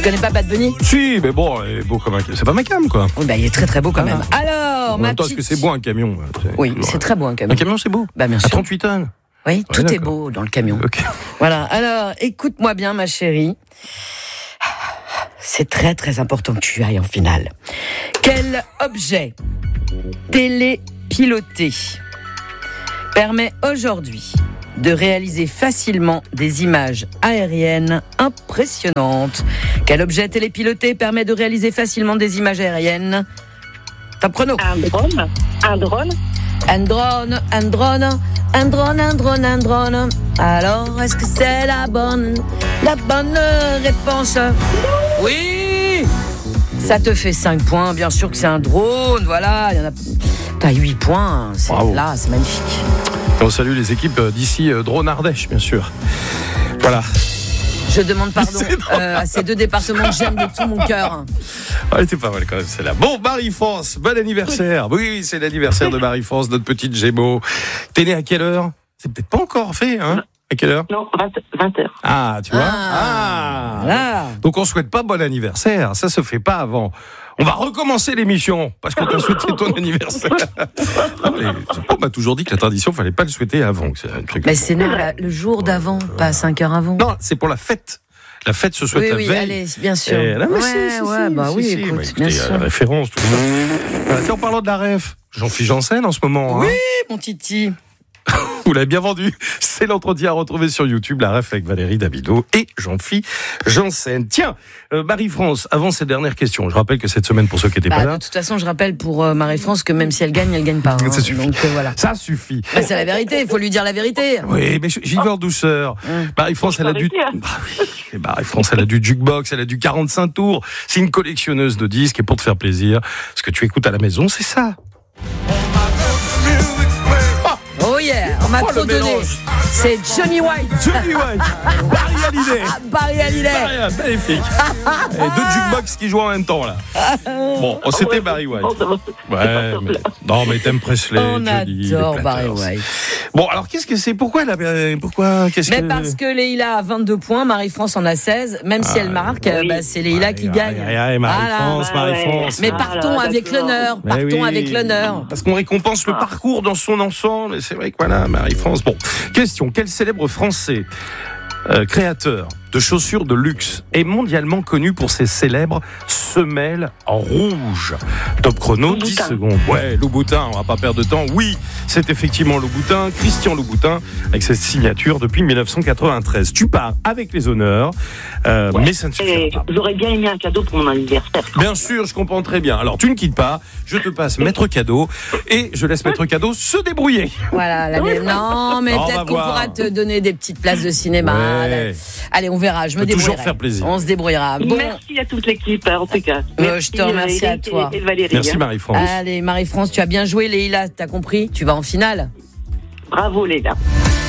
connais pas Bad Bunny ? Si, mais bon, il est beau comme un camion. C'est pas ma cam, quoi. Oui, il est très très beau quand même. Alors, En même temps, est-ce que c'est beau un camion ? Oui, c'est très beau un camion. Un camion, c'est beau. Bien sûr. À 38 tonnes. Oui, tout est beau dans le camion. Okay. Voilà, alors écoute-moi bien ma chérie. C'est très très important que tu ailles en finale. Quel objet télépiloté permet aujourd'hui de réaliser facilement des images aériennes impressionnantes ? Quel objet télépiloté permet de réaliser facilement des images aériennes ? Top chrono. Un drone. Un drone. Alors, est-ce que c'est la bonne réponse ? Oui ! Ça te fait 5 points, bien sûr que c'est un drone, voilà. Il y en a... T'as 8 points, c'est magnifique. On salue les équipes d'ici, Drone Ardèche, bien sûr. Voilà. Je demande pardon à ces 2 départements que j'aime de tout mon cœur. Ah, elle était pas mal quand même, celle-là. Bon, Marie-France, bon anniversaire. Oui, c'est l'anniversaire de Marie-France, notre petite Gémeaux. T'es née à quelle heure ? C'est peut-être pas encore fait, hein ? À quelle heure ? Non, 20h. Ah, tu vois ? Voilà. Donc on souhaite pas bon anniversaire, ça se fait pas avant. On va recommencer l'émission, parce qu'on t'a souhaité ton anniversaire. On m'a toujours dit que la tradition, fallait pas le souhaiter avant. C'est un truc. Mais c'est le jour d'avant, pas 5 heures avant. Non, c'est pour la fête. La fête se souhaite la veille. Oui, allez, bien sûr. Là, écoute, bien sûr. La référence, tout ça. En parlant de la ref, Jean-Philippe Janssen en ce moment. Oui, hein. mon titi. Vous l'avez bien vendu. C'est l'entretien à retrouver sur YouTube, la ref avec Valérie Dabideau et Jean-Philippe Janssen. Tiens, Marie-France, avant cette dernière question, je rappelle que cette semaine, pour ceux qui n'étaient pas là... De toute façon, je rappelle pour Marie-France que même si elle gagne pas. Hein. Ça suffit. Donc, voilà. Ça suffit. C'est la vérité, il faut lui dire la vérité. Oui, mais j'y vais en douceur. Marie-France, elle a du... Marie-France, elle a du jukebox, elle a du 45 tours. C'est une collectionneuse de disques et pour te faire plaisir, ce que tu écoutes à la maison, c'est ça. Oh yeah, on m'a trop donné. C'est Johnny White. Barry Hallyday. Magnifique. Et 2 jukebox qui jouent en même temps là. Bon, c'était Barry White. Ouais, mais t'aimes Presley. On adore Barry White. Bon, alors qu'est-ce que c'est ? Pourquoi parce que Leïla a 22 points, Marie-France en a 16. Même si elle marque, c'est Leïla qui gagne. Marie-France. Mais partons avec l'honneur. Avec l'honneur. Parce qu'on récompense le parcours dans son ensemble. Et c'est vrai que voilà, Marie-France. Bon, question. Quel célèbre Français créateur de chaussures de luxe est mondialement connu pour ses célèbres semelles rouges? Top chrono, 10 secondes. Ouais, Louboutin, on va pas perdre de temps. Oui, c'est effectivement Louboutin, Christian Louboutin, avec cette signature depuis 1993. Tu pars avec les honneurs, mais ça ne suffit pas. J'aurais bien aimé un cadeau pour mon anniversaire. Bien sûr, je comprends très bien. Alors, tu ne quittes pas, je te passe Maître Cadeau et je laisse Maître Cadeau se débrouiller. Voilà, non, mais peut-être qu'on pourra te donner des petites places de cinéma. Ouais. Allez, on verra, je me débrouillerai. Toujours faire plaisir. On se débrouillera. Bon. Merci à toute l'équipe, en tout cas. Je te remercie à toi. Et Valérie. Merci Marie-France. Allez, Marie-France, tu as bien joué, Leïla, t'as compris ? Tu vas en finale. Bravo, Leïla.